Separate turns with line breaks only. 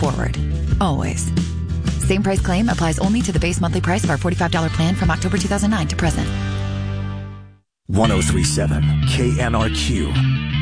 forward. Always. Same price claim applies only to the base monthly price of our $45 plan from October 2009 to present.
1037 KNRQ.